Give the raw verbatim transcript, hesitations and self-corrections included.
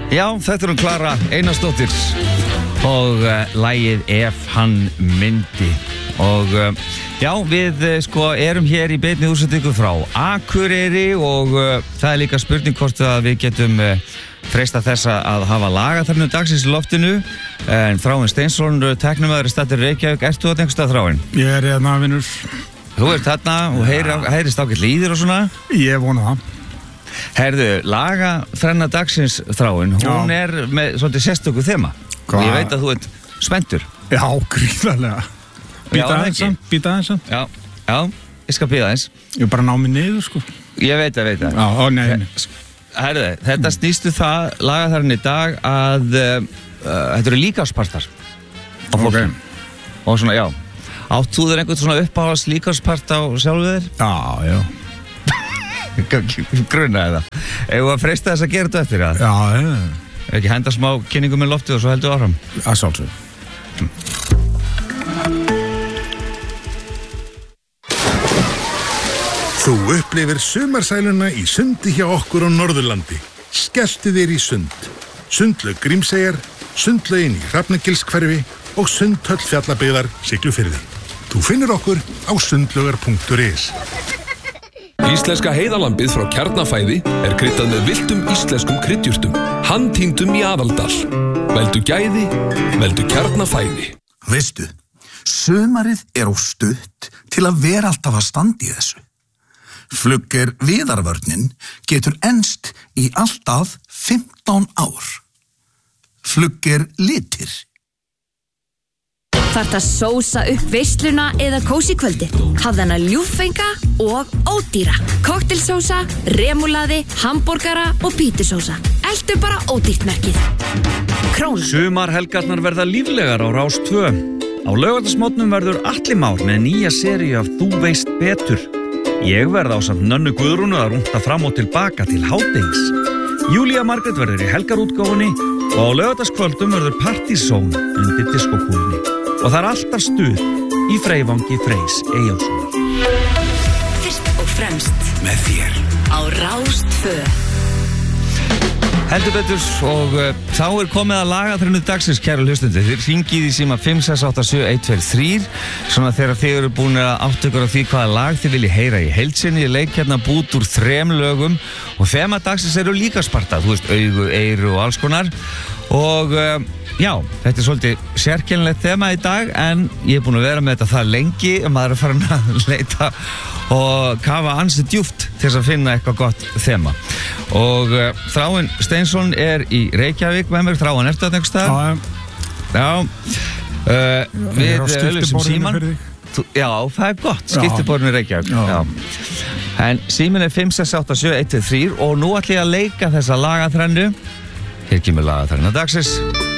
Já, þetta er hún Klara Einarsdóttir og uh, lagið Ef hann myndi. Og uh, já, við uh, sko erum hér í beinni útsendingu frá Akureyri og uh, það er líka spurning hvort að við getum uh, freista þess að hafa lagaþarnu dagsins í loftinu. En Þráinn Steinsson, tæknimaður, staddur í Reykjavík. Ert þú að einhvers stað, Þráinn? Ég er hérna, vinnur. Þú ert þarna og heyri, heyrist ágætt líður og svona? Ég vona það. Herðu, laga þrenna dagsins, Þráinn, hún Já. er með svolítið sérstöku þema. Hva? Og ég veit að þú ert spenntur. Já, gríðarlega. Býta aðeins samt, býta aðeins samt. Já, já, ég skal býta aðeins. Ég bara ná mig niður, sko. Ég veit að, veit að. Já, ó, nei, nei. Herðu, þetta snýstu það, laga þarinn í dag, að uh, uh, þetta eru líkamspartar á fólki. Okay. Og svona, já. Átt þú þér einhvern svona uppáhalds líkamspart á sjálfu þér? Já, já. Grunnaði það. Eða að freista þess að gera þetta eftir það? Já, já. Ef ekki henda smá kynningum með loftið og svo heldur áfram? Að sjálfsög. Þú upplifir sumarsæluna í sundi hjá okkur á Norðurlandi. Skelltu þér í sund. Sundlaug Grímseyjar, sundlaugin í Hrafnagilshverfi og sundhöll Fjallabyggðar Siglufirði. Þú finnur okkur á sundlaugar punktur is. Íslenska heiðalambið frá Kjarnafæði er kryddað með villtum íslenskum kryddjurtum, handtíndum í Aðaldal. Veldu gæði, veldu Kjarnafæði. Veistu, sumarið er á stutt til að vera alltaf að standa í þessu. Flugger viðarvörnin getur enst í alltaf fimmtán ár. Flugger litir. Þarft að sósa upp veisluna eða kósí kvöldið. Hafðu hana ljúffenga og ódýra. Koktelsósa, remúlaði, hambúrgara og pítusósa. Eltu bara ódýrt merkið. Krónan. Sumarhelgarnar verða líflegar á Rás tvö. Á laugardagsmótnum verður Atli Már með nýja seríu af Þú veist betur. Ég verð ásamt Nönnu Guðrúnu að rúnta fram og tilbaka til hádegis. Júlía Margrét verður í helgarútgáfunni og á laugardagskvöldum verður Partizón undir diskokúlunni. Og það er alltaf stuð í Freyvangi Freys Eyjólfssonar. Fyrst og fremst með þér á Rás tvö. Heldur betur og uh, þá er komið að lagaþrennu dagsins, kæru hlustendur. Þið hringið í síma fimm sex átta sjö eitt tvö þrjú svona þegar þið eru búin að átta ykkur á því hvaða lag þið viljið heyra í heilsinni. Ég leik hérna bút úr þrem lögum og þema dagsins eru líka sparta, þú veist, augu, eyru og alls konar. Og uh, já, þetta er svolítið sérkennilegt þema í dag en ég er búin að vera með þetta það lengi og maður er farin að leita og kafa ansi djúpt til þess að finna eitthvað gott þema. Og uh, Þráinn Steinsson er í Reykjavík með mér. Þráinn, ertu að einhvers stað? Já. Já. Uh, við auðlýsum síman. Já, það er gott. Skiptiborðinu Reykjavík. Já. Já. En símin er fimm sex átta sjö eitt tvö þrjú og nú ætlum ég að leika þessa lagaþrennu. Hér kemur lagaþrenna dagsins.